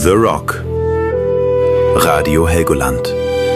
The Rock. Radio Helgoland.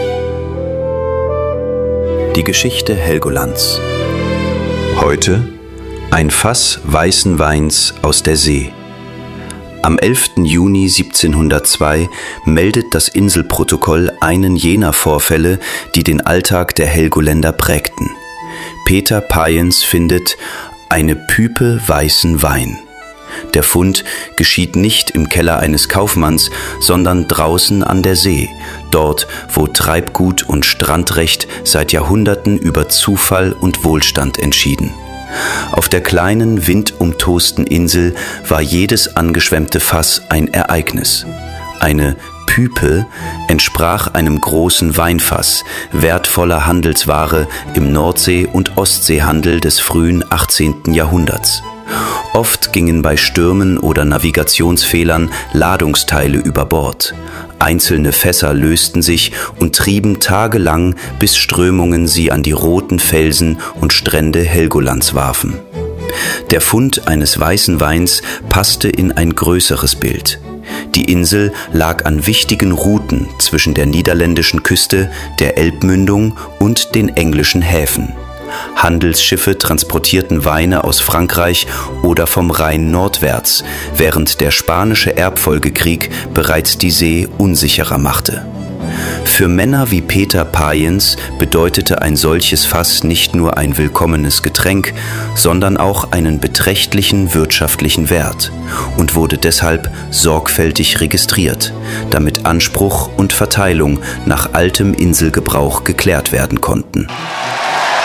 Die Geschichte Helgolands. Heute ein Fass weißen Weins aus der See. Am 11. Juni 1702 meldet das Inselprotokoll einen jener Vorfälle, die den Alltag der Helgoländer prägten. Peter Payens findet eine Püpe weißen Wein. Der Fund geschieht nicht im Keller eines Kaufmanns, sondern draußen an der See, dort, wo Treibgut und Strandrecht seit Jahrhunderten über Zufall und Wohlstand entschieden. Auf der kleinen, windumtosten Insel war jedes angeschwemmte Fass ein Ereignis. Eine Püpe entsprach einem großen Weinfass, wertvoller Handelsware im Nordsee- und Ostseehandel des frühen 18. Jahrhunderts. Oft gingen bei Stürmen oder Navigationsfehlern Ladungsteile über Bord. Einzelne Fässer lösten sich und trieben tagelang, bis Strömungen sie an die roten Felsen und Strände Helgolands warfen. Der Fund eines weißen Weins passte in ein größeres Bild. Die Insel lag an wichtigen Routen zwischen der niederländischen Küste, der Elbmündung und den englischen Häfen. Handelsschiffe transportierten Weine aus Frankreich oder vom Rhein nordwärts, während der spanische Erbfolgekrieg bereits die See unsicherer machte. Für Männer wie Peter Payens bedeutete ein solches Fass nicht nur ein willkommenes Getränk, sondern auch einen beträchtlichen wirtschaftlichen Wert und wurde deshalb sorgfältig registriert, damit Anspruch und Verteilung nach altem Inselgebrauch geklärt werden konnten.